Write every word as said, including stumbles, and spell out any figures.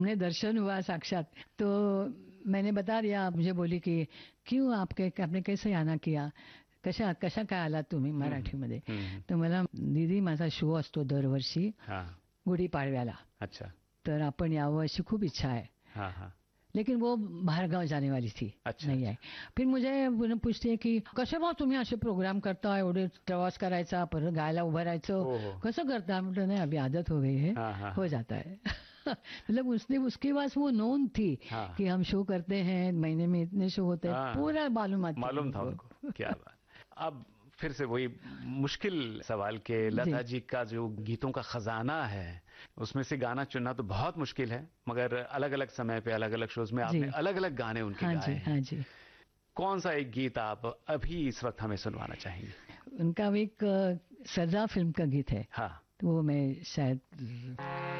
हमने दर्शन हुआ साक्षात। तो मैंने बता दिया, मुझे बोली की क्यों आपके आपने कैसे आना किया, कशा कशा काय आलात तुम्ही मराठीमध्ये. तर मला दीदी माझा शो असतो दरवर्षी गुढीपाडव्याला. अच्छा. तर आपण यावं अशी खूप इच्छा है. हाँ हाँ. लेकिन वो बाहर गांव जाने वाली थी. अच्छा, नहीं आई. फिर मुझे पूछती है की कसे भाऊ तुम्ही असे प्रोग्राम करता, एवढे प्रवास करायचा, परत गायला उभं राहायचं, कसं करता. म्हटलं नहीं अभी आदत हो गई है. हाँ, हाँ, हो जाता है. मतलब उसने उसके पास वो नोन थी. हाँ. कि हम शो करते हैं, महीने में इतने शो होते हैं. हाँ. पूरा मालूम मालूम था उनको. क्या बात. अब फिर से वही मुश्किल सवाल के लता जी का जो गीतों का खजाना है, उसमें से गाना चुनना तो बहुत मुश्किल है, मगर अलग अलग समय पे अलग अलग शोज में आपने अलग अलग गाने उनके हाँ गाए. हाँ जी. कौन सा एक गीत आप अभी इस वक्त हमें सुनवाना चाहेंगे? उनका एक सरदार फिल्म का गीत है. हाँ. तो वो मैं शायद